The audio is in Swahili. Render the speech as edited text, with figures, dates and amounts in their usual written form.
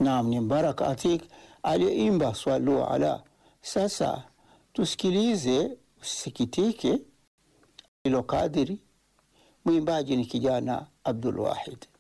Naam, ni Mbaraka Atik aliyeimba Swallu ala. Sasa tusikilize, usisikitike, ilo kadiri. Mwimbaji ni kijana Abdul Wahid.